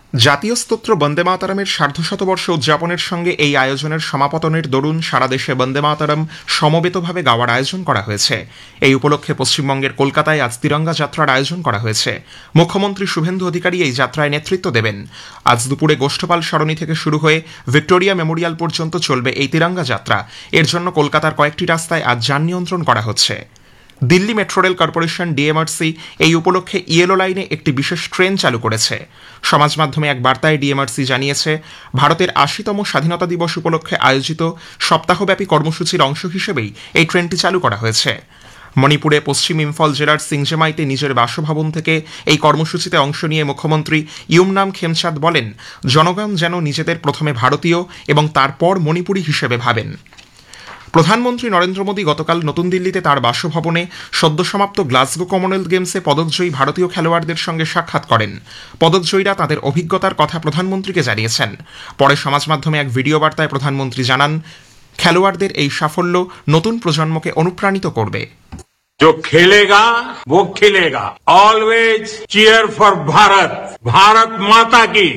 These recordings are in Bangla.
জাতীয় স্তোত্র বন্দে মাতরমের সার্ধশতবর্ষ উদযাপনের সঙ্গে এই আয়োজনের সমাপতনের দরুন সারা দেশে বন্দে মাতরম সমবেতভাবে গাওয়ার আয়োজন করা হয়েছে। এই উপলক্ষে পশ্চিমবঙ্গের কলকাতায় আজ তিরঙ্গা যাত্রার আয়োজন করা হয়েছে। মুখ্যমন্ত্রী শুভেন্দু অধিকারী এই যাত্রায় নেতৃত্ব দেবেন। আজ দুপুরে গোষ্ঠপাল সরণি থেকে শুরু হয়ে ভিক্টোরিয়া মেমোরিয়াল পর্যন্ত চলবে এই তিরঙ্গা যাত্রা। এর জন্য কলকাতার কয়েকটি রাস্তায় আজ যান নিয়ন্ত্রণ করা হচ্ছে। Delhi metro rail corporation DMRC এই উপলক্ষে ইয়েলো লাইনে একটি বিশেষ ট্রেন চালু করেছে। সমাজ মাধ্যমে এক বার্তায় ডিএমআরসি জানিয়েছে, ভারতের ৮০তম স্বাধীনতা দিবস উপলক্ষে আয়োজিত সপ্তাহব্যাপী কর্মসূচির অংশ হিসেবেই এই ট্রেনটি চালু করা হয়েছে। মণিপুরে পশ্চিম ইম্ফল জেলার সিংজেমাইতে নিজের বাসভবন থেকে এই কর্মসূচিতে অংশ নিয়ে মুখ্যমন্ত্রী ইউমনাম খেমচাঁদ বলেন, জনগণ যেন নিজেদের প্রথমে ভারতীয় এবং তারপর মণিপুরী হিসেবে ভাবেন। প্রধানমন্ত্রী নরেন্দ্র মোদী গতকাল নতুন দিল্লিতে তাঁর বাসভবনে সদ্য সমাপ্ত গ্লাসগো কমনওয়েলথ গেমসে পদকজয়ী ভারতীয় খেলোয়াড়দের সঙ্গে সাক্ষাৎ করেন। পদকজয়ীরা তাদের অভিজ্ঞতার কথা প্রধানমন্ত্রীকে জানিয়েছেন। পরে সমাজ মাধ্যমে এক ভিডিও বার্তায় প্রধানমন্ত্রী জানান, খেলোয়াড়দের এই সাফল্য নতুন প্রজন্মকে অনুপ্রাণিত করবে। जो खेलेगा वो खिलेगा। Always cheer for Bharat. Bharat माता की,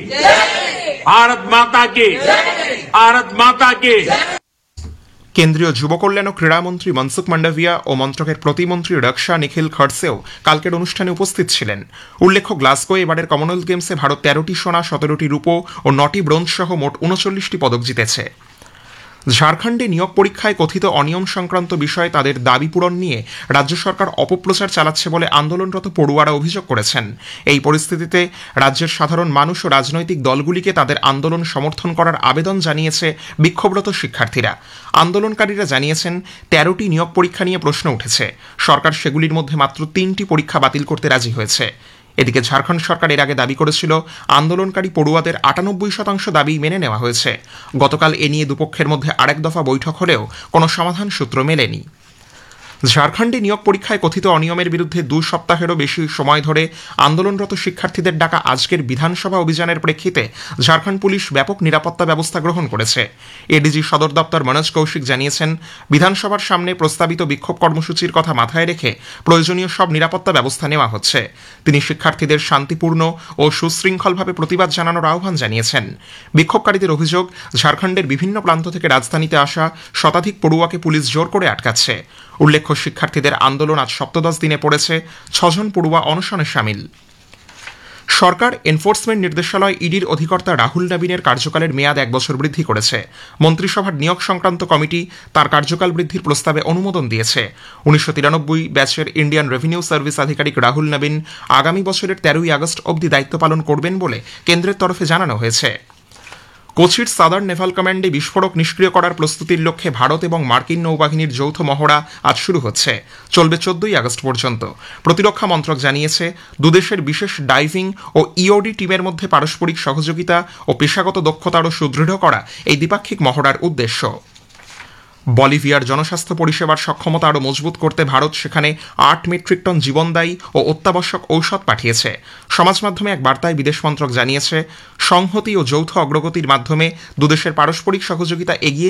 भारत माता की, भारत माता की। কেন্দ্রীয় যুব কল্যাণ ও ক্রীড়ামন্ত্রী মনসুখ মান্ডাভিয়া ও মন্ত্রকের প্রতিমন্ত্রী রক্ষা নিখিল খড়সেও কালকের অনুষ্ঠানে উপস্থিত ছিলেন। উল্লেখ্য, গ্লাসগো এবারের কমনওয়েলথ গেমসে ভারত ১৩টি সোনা, ১৭টি রূপো ও ৯টি ব্রোঞ্জ সহ মোট ৩৯টি পদক জিতেছে। ঝাড়খণ্ডে নিয়োগ পরীক্ষায় কথিত অনিয়ম সংক্রান্ত বিষয়ে তাদের দাবি পূরণ নিয়ে রাজ্য সরকার অপপ্রচার চালাচ্ছে বলে আন্দোলনরত পড়ুয়ারা অভিযোগ করেছেন। এই পরিস্থিতিতে রাজ্যের সাধারণ মানুষ ও রাজনৈতিক দলগুলিকে তাদের আন্দোলন সমর্থন করার আবেদন জানিয়েছে বিক্ষোভরত শিক্ষার্থীরা। আন্দোলনকারীরা জানিয়েছেন, ১৩টি নিয়োগ পরীক্ষা নিয়ে প্রশ্ন উঠেছে। সরকার সেগুলির মধ্যে মাত্র ৩টি পরীক্ষা বাতিল করতে রাজি হয়েছে। এদিকে ঝাড়খণ্ড সরকার এর আগে দাবি করেছিল, আন্দোলনকারী পড়ুয়াদের ৯৮% দাবি মেনে নেওয়া হয়েছে। গতকাল এ নিয়ে দুপক্ষের মধ্যে আরেক দফা বৈঠক হলেও কোনো সমাধান সূত্র মেলেনি। ঝাড়খণ্ডে নিয়োগ পরীক্ষায় কথিত অনিয়মের বিরুদ্ধে ২ সপ্তাহেরও বেশি সময় ধরে আন্দোলনরত শিক্ষার্থীদের ডাকা আজকের বিধানসভা অভিযানের প্রেক্ষিতে ঝাড়খণ্ড পুলিশ ব্যাপক নিরাপত্তা ব্যবস্থা গ্রহণ করেছে। এডিজি সদর দপ্তর মনোজ কৌশিক জানিয়েছেন, বিধানসভার সামনে প্রস্তাবিত বিক্ষোভ কর্মসূচির কথা মাথায় রেখে প্রয়োজনীয় সব নিরাপত্তা ব্যবস্থা নেওয়া হচ্ছে। তিনি শিক্ষার্থীদের শান্তিপূর্ণ ও সুশৃঙ্খলভাবে প্রতিবাদ জানানোর আহ্বান জানিয়েছেন। বিক্ষোভকারীদের অভিযোগ, ঝাড়খণ্ডের বিভিন্ন প্রান্ত থেকে রাজধানীতে আসা শতাধিক পড়ুয়াকে পুলিশ জোর করে আটকাচ্ছে। উল্লেখ্য, শিক্ষার্থীদের আন্দোলন আজ সপ্তদশ দিনে পড়েছে। ৬ জন পড়ুয়া অনশনে সামিল। সরকার এনফোর্সমেন্ট নির্দেশালয় ইডির অধিকর্তা রাহুল নবীনের কার্যকালের মেয়াদ ১ বছর বৃদ্ধি করেছে। মন্ত্রিসভার নিয়োগ সংক্রান্ত কমিটি তার কার্যকাল বৃদ্ধির প্রস্তাবে অনুমোদন দিয়েছে। ১৯৯৩ ব্যাচের ইন্ডিয়ান রেভিনিউ সার্ভিস আধিকারিক রাহুল নবীন আগামী বছরের ১৩ই আগস্ট অবধি দায়িত্ব পালন করবেন বলে কেন্দ্রের তরফে জানানো হয়েছে। কোচির সাদার্ন নেভাল কমান্ডে বিস্ফোরক নিষ্ক্রিয় করার প্রস্তুতির লক্ষ্যে ভারত এবং মার্কিন নৌবাহিনীর যৌথ মহড়া আজ শুরু হচ্ছে, চলবে ১৪ই আগস্ট পর্যন্ত। প্রতিরক্ষা মন্ত্রক জানিয়েছে, দুদেশের বিশেষ ডাইভিং ও ইওডি টিমের মধ্যে পারস্পরিক সহযোগিতা ও পেশাগত দক্ষতা আরও সুদৃঢ় করা এই দ্বিপাক্ষিক মহড়ার উদ্দেশ্য। বলিভিয়ার জনস্বাস্থ্য পরিষেবার সক্ষমতা আরও মজবুত করতে ভারত সেখানে ৮ মেট্রিক টন জীবনদায়ী ও অত্যাবশ্যক ঔষধ পাঠিয়েছে। সমাজ মাধ্যমে এক বার্তায় বিদেশ মন্ত্রক জানিয়েছে, সংহতি ও যৌথ অগ্রগতির মাধ্যমে দুদেশের পারস্পরিক সহযোগিতা এগিয়ে